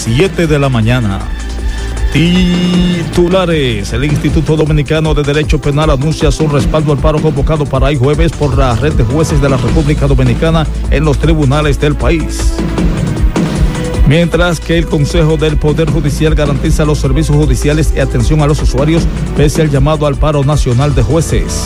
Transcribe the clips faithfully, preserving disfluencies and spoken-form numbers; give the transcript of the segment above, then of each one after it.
siete de la mañana. Titulares. El Instituto Dominicano de Derecho Penal anuncia su respaldo al paro convocado para hoy jueves por la red de jueces de la República Dominicana en los tribunales del país. Mientras que el Consejo del Poder Judicial garantiza los servicios judiciales y atención a los usuarios pese al llamado al paro nacional de jueces.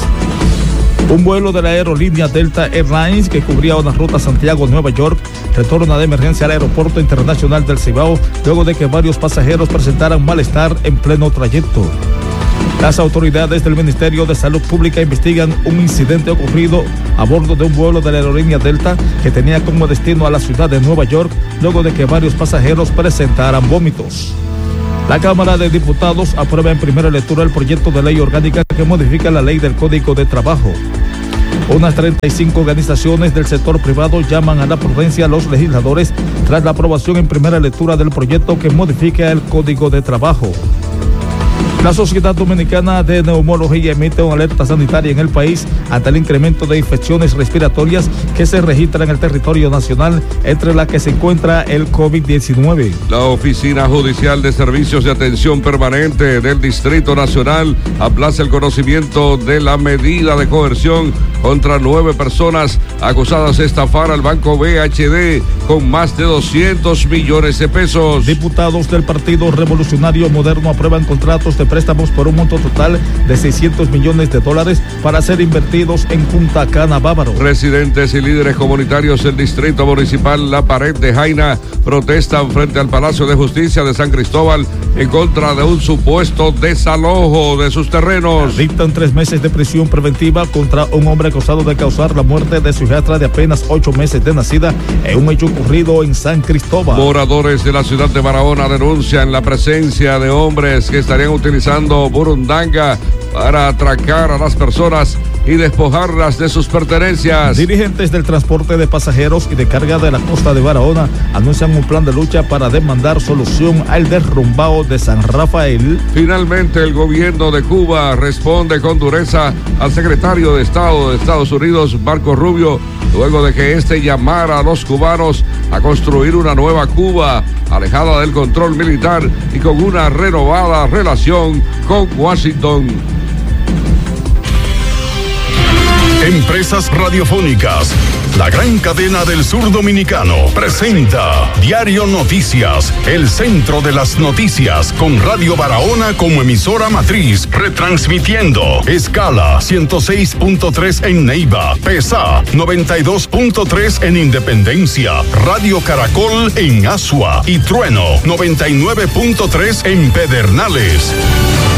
Un vuelo de la aerolínea Delta Airlines que cubría una ruta Santiago-Nueva York retorna de emergencia al Aeropuerto Internacional del Cibao luego de que varios pasajeros presentaran malestar en pleno trayecto. Las autoridades del Ministerio de Salud Pública investigan un incidente ocurrido a bordo de un vuelo de la aerolínea Delta que tenía como destino a la ciudad de Nueva York luego de que varios pasajeros presentaran vómitos. La Cámara de Diputados aprueba en primera lectura el proyecto de ley orgánica que modifica la ley del Código de Trabajo. Unas treinta y cinco organizaciones del sector privado llaman a la prudencia a los legisladores tras la aprobación en primera lectura del proyecto que modifica el Código de Trabajo. La Sociedad Dominicana de Neumología emite una alerta sanitaria en el país ante el incremento de infecciones respiratorias que se registra en el territorio nacional, entre las que se encuentra el COVID diecinueve. La Oficina Judicial de Servicios de Atención Permanente del Distrito Nacional aplaza el conocimiento de la medida de coerción contra nueve personas acusadas de estafar al Banco B H D con más de doscientos millones de pesos. Diputados del Partido Revolucionario Moderno aprueban contratos de préstamos por un monto total de seiscientos millones de dólares para ser invertidos en Punta Cana, Bávaro. Residentes y líderes comunitarios del Distrito Municipal La Pared de Jaina protestan frente al Palacio de Justicia de San Cristóbal en contra de un supuesto desalojo de sus terrenos. Dictan tres meses de prisión preventiva contra un hombre acusado de causar la muerte de su hijastra de apenas ocho meses de nacida en un hecho ocurrido en San Cristóbal. Moradores de la ciudad de Barahona denuncian la presencia de hombres que estarían utilizando burundanga para atracar a las personas y despojarlas de sus pertenencias. Dirigentes del transporte de pasajeros y de carga de la costa de Barahona anuncian un plan de lucha para demandar solución al derrumbado de San Rafael. Finalmente, el gobierno de Cuba responde con dureza al secretario de Estado de Estados Unidos, Marco Rubio, luego de que este llamara a los cubanos a construir una nueva Cuba, alejada del control militar y con una renovada relación con Washington. Empresas Radiofónicas, la gran cadena del sur dominicano, presenta Diario Noticias, el centro de las noticias, con Radio Barahona como emisora matriz, retransmitiendo escala ciento seis punto tres en Neiva, PESA noventa y dos punto tres en Independencia, Radio Caracol en Asua y Trueno noventa y nueve punto tres en Pedernales.